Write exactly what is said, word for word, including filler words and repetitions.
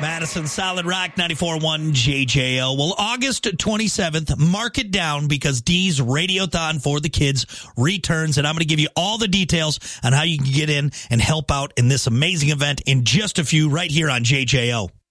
Madison Solid Rock ninety-four point one J J O. Well, August twenty-seventh, mark it down because D's Radiothon for the Kids returns, and I'm going to give you all the details on how you can get in and help out in this amazing event in just a few right here on J J O.